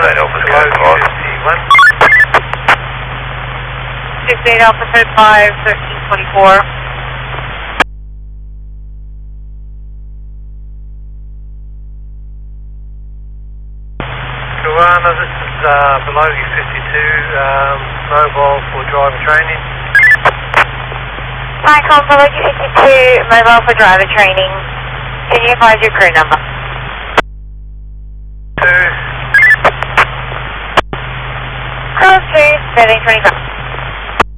16 Alpha Sky 16 Alpha Code 5, 1324. Corona, this is below U52, mobile for driver training. Michael, below U52, mobile for driver training. Can you advise your crew number? 2. Close to 1725.